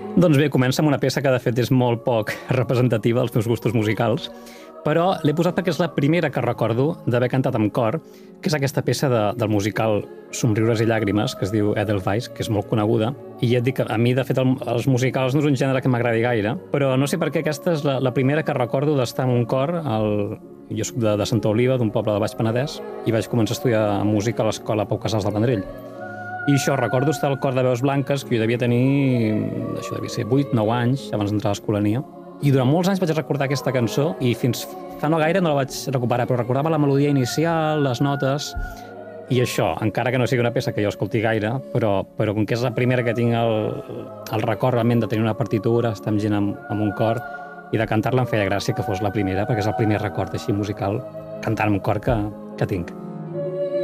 Doncs bé, comença amb una peça que de fet és molt poc representativa dels meus gustos musicals, però l'he posat perquè és la primera que recordo d'haver cantat amb cor, que és aquesta peça del musical Somriures i llàgrimes, que es diu Edelweiss, que és molt coneguda, i ja et dic que a mi, de fet, els musicals no és un gènere que m'agradi gaire, però no sé per què aquesta és la primera que recordo d'estar en un cor. Jo soc de Santa Oliva, d'un poble de Baix Penedès, i vaig començar a estudiar música a l'escola Pau Casals del Vendrell. I això, recordo estar al cor de Veus Blanques, que jo devia tenir, això devia ser 8-9 anys, abans d'entrar a l'escolania. I durant molts anys vaig recordar aquesta cançó i fins fa no gaire no la vaig recuperar, però recordava la melodia inicial, les notes, i això, encara que no sigui una peça que jo escolti gaire, però com que és la primera que tinc el record realment de tenir una partitura, estar amb gent amb un cor, i de cantar-la em feia gràcia que fos la primera, perquè és el primer record així musical, cantant amb cor que tinc.